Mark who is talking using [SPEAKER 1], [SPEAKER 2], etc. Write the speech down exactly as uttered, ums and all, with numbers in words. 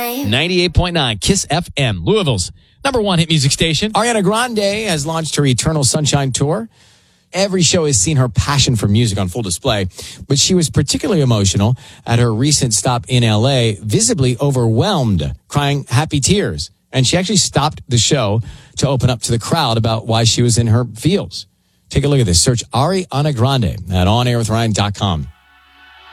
[SPEAKER 1] nine.
[SPEAKER 2] ninety-eight point nine Kiss F M, Louisville's number one hit music station.
[SPEAKER 3] Ariana Grande has launched her Eternal Sunshine Tour. Every show has seen her passion for music on full display, but she was particularly emotional at her recent stop in L A, visibly overwhelmed, crying happy tears. And she actually stopped the show to open up to the crowd about why she was in her feels. Take a look at this. Search Ariana Grande at on air with ryan dot com.